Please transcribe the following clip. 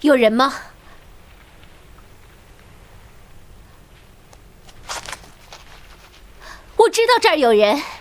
有人吗？我知道这儿有人。